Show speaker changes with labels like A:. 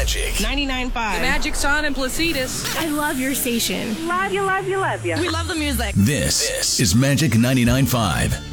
A: Magic
B: 99.5.
C: Magic's on in Placitas.
D: I love your station.
E: Love you, love you, love you.
D: We love the music.
A: This is Magic 99.5.